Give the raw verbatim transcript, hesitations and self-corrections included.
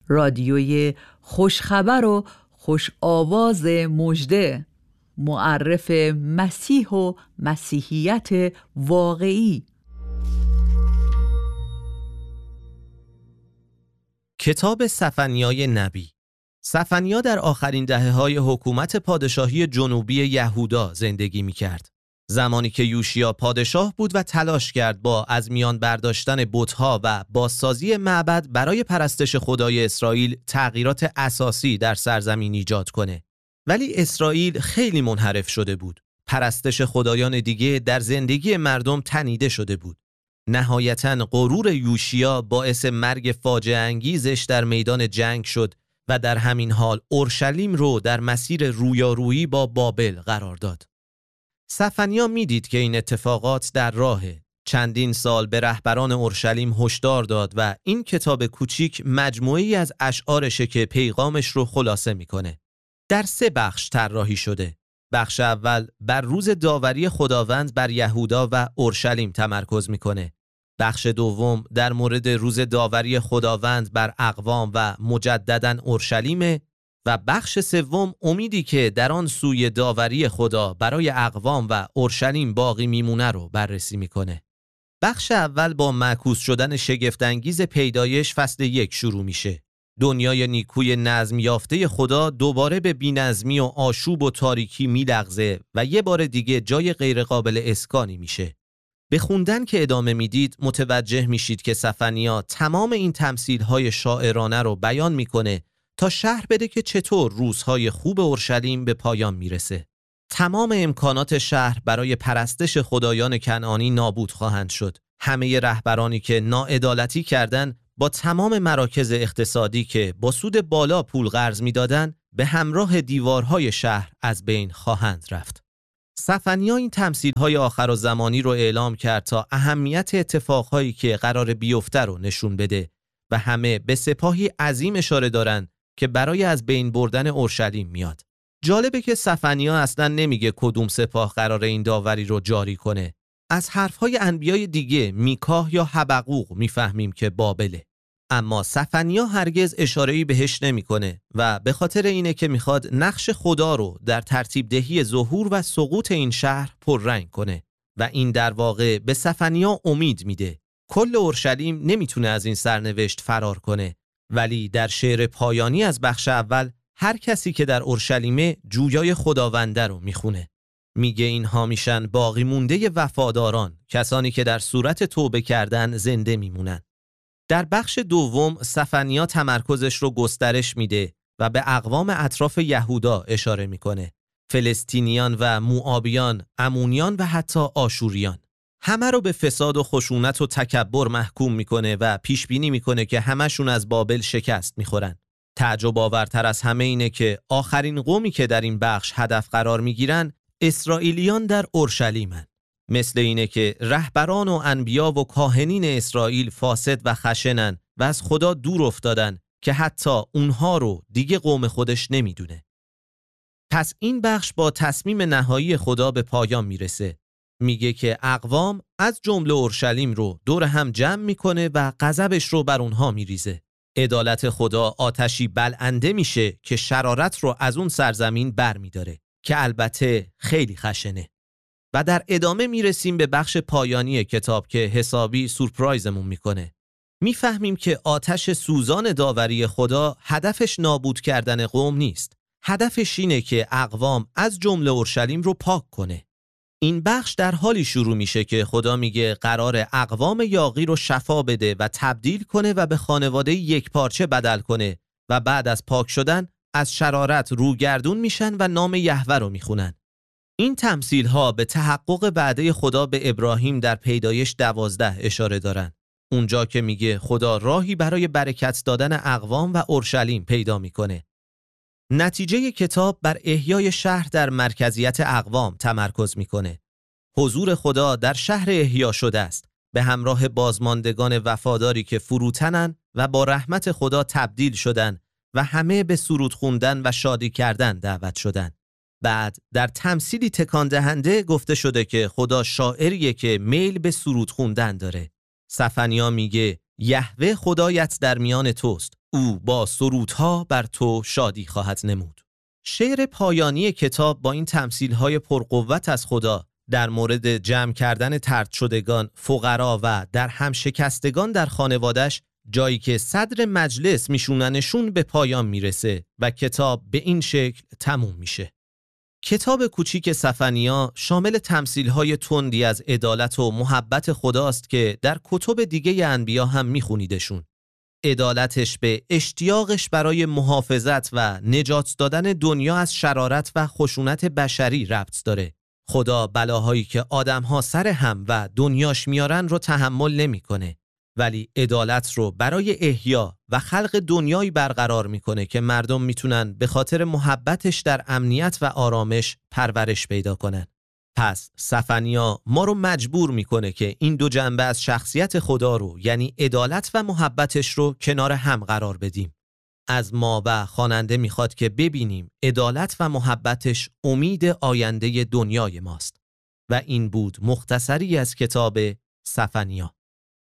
رادیوی خوشخبر و خوش آواز مژده، معرف مسیح و مسیحیت واقعی. کتاب سفنیای نبی. سفنیا در آخرین دهه‌های حکومت پادشاهی جنوبی یهودا زندگی می‌کرد. زمانی که یوشیا پادشاه بود و تلاش کرد با از میان برداشتن بت‌ها و بازسازی معبد برای پرستش خدای اسرائیل تغییرات اساسی در سرزمین ایجاد کنه. ولی اسرائیل خیلی منحرف شده بود. پرستش خدایان دیگه در زندگی مردم تنیده شده بود. نهایتاً غرور یوشیا باعث مرگ فاجعه انگیزش در میدان جنگ شد و در همین حال اورشلیم رو در مسیر رویارویی با بابل قرار داد. سفنیا میدید که این اتفاقات در راهه. چندین سال به رهبران اورشلیم هشدار داد و این کتاب کوچیک مجموعه‌ای از اشعارشه که پیغامش رو خلاصه میکنه. در سه بخش طراحی شده. بخش اول بر روز داوری خداوند بر یهودا و اورشلیم تمرکز میکنه. بخش دوم در مورد روز داوری خداوند بر اقوام و مجدداً اورشلیم و بخش سوم امیدی که در آن سوی داوری خدا برای اقوام و اورشلیم باقی میمونه رو بررسی میکنه. بخش اول با معکوس شدن شگفت‌انگیز پیدایش فصل یک شروع میشه. دنیای نیکوی نظم یافته خدا دوباره به بی‌نظمی و آشوب و تاریکی میلغزه و یه بار دیگه جای غیرقابل اسکانی میشه. به خوندن که ادامه میدید متوجه میشید که سفنیا تمام این تمثیل‌های شاعرانه رو بیان میکنه تا شرح بده که چطور روزهای خوب اورشلیم به پایان میرسه. تمام امکانات شهر برای پرستش خدایان کنعانی نابود خواهند شد. همه رهبرانی که ناعدالتی کردند با تمام مراکز اقتصادی که با سود بالا پول قرض میدادن به همراه دیوارهای شهر از بین خواهند رفت. سفنیا این تمثیل‌های آخرالزمانی رو اعلام کرد تا اهمیت اتفاقهایی که قرار بیفته رو نشون بده و همه به سپاهی عظیم اشاره دارن که برای از بین بردن اورشلیم میاد. جالبه که سفنیا اصلا نمیگه کدوم سپاه قرار این داوری رو جاری کنه. از حرفهای انبیای دیگه میکاه یا حبقوق میفهمیم که بابله. اما سفنیا هرگز اشاره‌ای بهش نمیکنه و به خاطر اینه که میخواد نقش خدا رو در ترتیب دهی ظهور و سقوط این شهر پررنگ کنه و این در واقع به سفنیا امید میده. کل اورشلیم نمیتونه از این سرنوشت فرار کنه، ولی در شعر پایانی از بخش اول هر کسی که در اورشلیمه جویای خداونده رو میخونه. میگه اینها میشن باقی مونده وفاداران، کسانی که در صورت توبه کردن زنده میمونن. در بخش دوم سفنیا تمرکزش رو گسترش میده و به اقوام اطراف یهودا اشاره میکنه. فلسطینیان و موآبیان، امونیان و حتی آشوریان. همه رو به فساد و خشونت و تکبر محکوم میکنه و پیش بینی میکنه که همشون از بابل شکست میخورن. تعجب آورتر از همه اینه که آخرین قومی که در این بخش هدف قرار میگیرن اسرائیلیان در اورشلیمن. مثل اینه که رهبران و انبیا و کاهنین اسرائیل فاسد و خشنن و از خدا دور افتادن که حتی اونها رو دیگه قوم خودش نمیدونه. پس این بخش با تصمیم نهایی خدا به پایان میرسه. میگه که اقوام از جمله اورشلیم رو دور هم جمع میکنه و غضبش رو بر اونها میریزه. عدالت خدا آتشی بلنده میشه که شرارت رو از اون سرزمین بر میداره که البته خیلی خشنه. و در ادامه میرسیم به بخش پایانی کتاب که حسابی سورپرایزمون میکنه. میفهمیم که آتش سوزان داوری خدا هدفش نابود کردن قوم نیست. هدفش اینه که اقوام از جمله اورشلیم رو پاک کنه. این بخش در حالی شروع میشه که خدا میگه قرار اقوام یاغی رو شفا بده و تبدیل کنه و به خانواده یک پارچه بدل کنه و بعد از پاک شدن از شرارت روگردون میشن و نام یهوه رو میخونن. این تمثیل ها به تحقق وعده خدا به ابراهیم در پیدایش دوازده اشاره دارن. اونجا که میگه خدا راهی برای برکت دادن اقوام و اورشلیم پیدا میکنه. نتیجه کتاب بر احیای شهر در مرکزیت اقوام تمرکز میکنه. حضور خدا در شهر احیا شده است، به همراه بازماندگان وفاداری که فروتنن و با رحمت خدا تبدیل شدن و همه به سرود خوندن و شادی کردن دعوت شدن. بعد در تمثیلی تکان دهنده گفته شده که خدا شاعریه که میل به سرود خوندن داره. سفنیا میگه یهوه خدایت در میان توست، او با سرودها بر تو شادی خواهد نمود. شعر پایانی کتاب با این تمثیل‌های پرقوت از خدا در مورد جمع کردن طرد شدگان، فقرا و در هم شکستگان در خانوادش، جایی که صدر مجلس میشوننشون، به پایان میرسه و کتاب به این شکل تموم میشه. کتاب کوچیک سفنیا شامل تمثیل‌های تندی از عدالت و محبت خداست که در کتب دیگه انبیا هم میخونیدشون. عدالتش به اشتیاقش برای محافظت و نجات دادن دنیا از شرارت و خشونت بشری ربط داره. خدا بلاهایی که آدم‌ها سر هم و دنیاش میارن رو تحمل نمی‌کنه، ولی عدالت رو برای احیا و خلق دنیایی برقرار میکنه که مردم میتونن به خاطر محبتش در امنیت و آرامش پرورش پیدا کنن. پس سفنیا ما رو مجبور میکنه که این دو جنبه از شخصیت خدا رو، یعنی عدالت و محبتش رو کنار هم قرار بدیم. از ما و خواننده میخواد که ببینیم عدالت و محبتش امید آینده دنیای ماست. و این بود مختصری از کتاب سفنیا.